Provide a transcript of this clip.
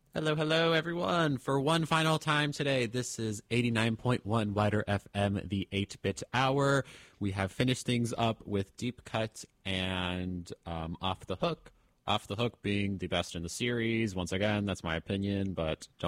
Hello, hello, everyone. For one final time today, this is 89.1 Wider FM, the 8-bit hour. We have finished things up with Deep Cut and Off the Hook. Off the Hook being the best in the series. Once again, that's my opinion, but don't